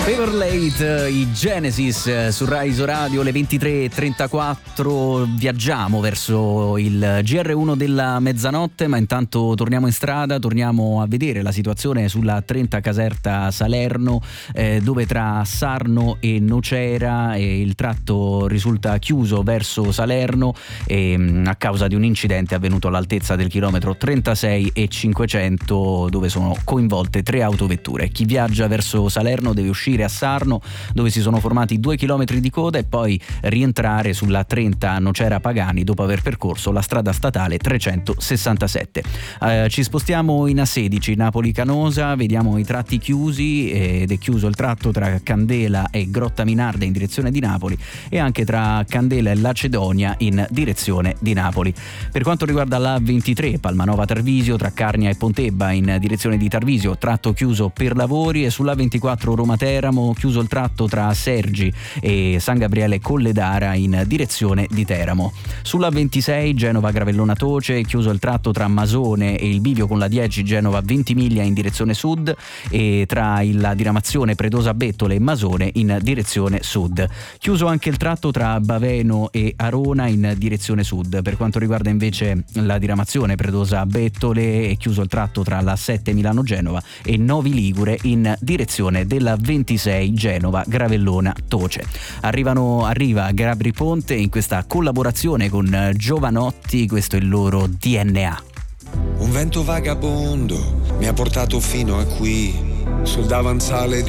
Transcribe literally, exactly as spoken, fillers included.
Paper Late, i Genesis su Rai Radio, le ventitré e trentaquattro. Viaggiamo verso il G R uno della mezzanotte, ma intanto torniamo in strada, torniamo a vedere la situazione sulla trenta Caserta Salerno, eh, dove tra Sarno e Nocera eh, il tratto risulta chiuso verso Salerno eh, a causa di un incidente avvenuto all'altezza del chilometro trentasei e cinquecento, dove sono coinvolte tre autovetture. Chi viaggia verso Salerno deve uscire a Sarno, dove si sono formati due chilometri di coda, e poi rientrare sulla trenta Nocera Pagani dopo aver percorso la strada statale trecentosessantasette. Eh, ci spostiamo in A sedici, Napoli Canosa, vediamo i tratti chiusi ed è chiuso il tratto tra Candela e Grotta Minarda in direzione di Napoli e anche tra Candela e Lacedonia in direzione di Napoli. Per quanto riguarda la ventitré, Palmanova Tarvisio, tra Carnia e Pontebba in direzione di Tarvisio, tratto chiuso per lavori, e sulla ventiquattro Roma Teramo chiuso il tratto tra Sergi e San Gabriele Colledara in direzione di Teramo. Sulla ventisei Genova Gravellona Toce, chiuso il tratto tra Masone e il bivio con la dieci Genova Ventimiglia in direzione sud, e tra la diramazione Predosa Bettole e Masone in direzione sud. Chiuso anche il tratto tra Baveno e Arona in direzione sud. Per quanto riguarda invece la diramazione Predosa Bettole, è chiuso il tratto tra la sette Milano Genova e Novi Ligure in direzione della ventisei Genova Gravellona Toce. Arrivano, arriva Gabri Ponte in questa collaborazione con Giovanotti, questo è il loro D N A. Un vento vagabondo mi ha portato fino a qui, sul davanzale